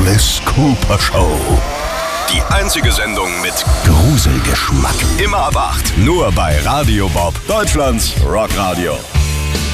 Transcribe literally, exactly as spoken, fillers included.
Alice Cooper Show. Die einzige Sendung mit Gruselgeschmack. Immer ab acht. Nur bei Radio Bob, Deutschlands Rockradio.